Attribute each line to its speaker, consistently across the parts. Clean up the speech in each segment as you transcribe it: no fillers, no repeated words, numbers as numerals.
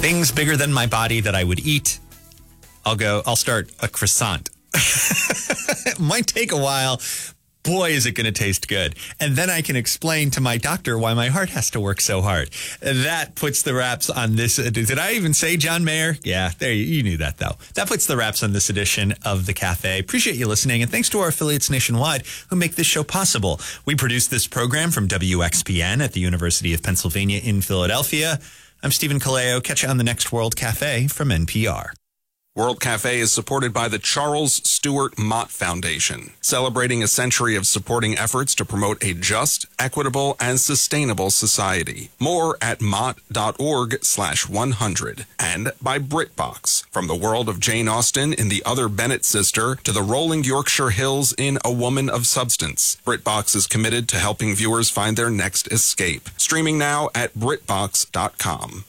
Speaker 1: Things bigger than my body that I would eat. I'll start a croissant. It might take a while. Boy, is it going to taste good. And then I can explain to my doctor why my heart has to work so hard. That puts the wraps on this. Did I even say John Mayer? Yeah, there you knew that, though. That puts the wraps on this edition of The Cafe. Appreciate you listening, and thanks to our affiliates nationwide who make this show possible. We produce this program from WXPN at the University of Pennsylvania in Philadelphia. I'm Stephen Kaleo. Catch you on the next World Cafe from NPR.
Speaker 2: World Cafe is supported by the Charles Stewart Mott Foundation, celebrating a century of supporting efforts to promote a just, equitable, and sustainable society. More at mott.org/100. And by BritBox, from the world of Jane Austen in The Other Bennett Sister to the rolling Yorkshire Hills in A Woman of Substance. BritBox is committed to helping viewers find their next escape. Streaming now at BritBox.com.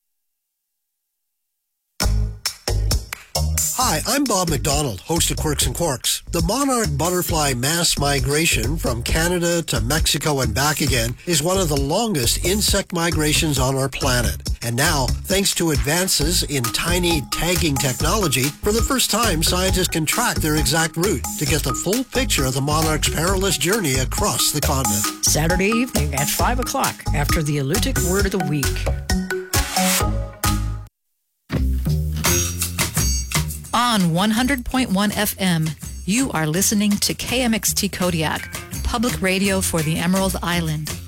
Speaker 3: Hi, I'm Bob McDonald, host of Quirks and Quarks. The monarch butterfly mass migration from Canada to Mexico and back again is one of the longest insect migrations on our planet. And now, thanks to advances in tiny tagging technology, for the first time, scientists can track their exact route to get the full picture of the monarch's perilous journey across the continent.
Speaker 4: Saturday evening at 5 o'clock after the Alutiiq Word of the Week. On 100.1 FM, you are listening to KMXT Kodiak, public radio for the Emerald Island.